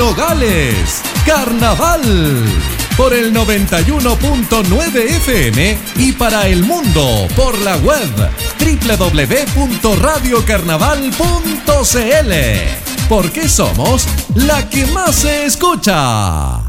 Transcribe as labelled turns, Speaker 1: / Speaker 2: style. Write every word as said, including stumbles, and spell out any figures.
Speaker 1: Nogales, Carnaval, por el noventa y uno punto nueve F M y para el mundo por la web doble u doble u doble u punto radio carnaval punto c l, porque somos la que más se escucha.